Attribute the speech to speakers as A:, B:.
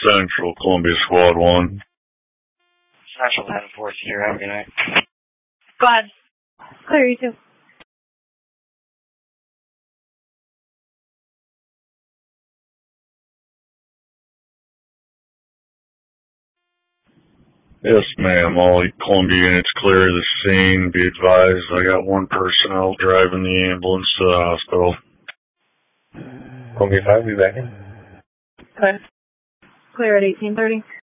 A: Central, Columbia Squad 1.
B: Central 10-4 Sierra, have a good night.
C: Go ahead. Clear, you too.
A: Yes, ma'am. All Columbia units clear the scene. Be advised, I got one personnel driving the ambulance to the hospital.
D: Columbia 5, be back in.
C: Go ahead. Clear at 1830.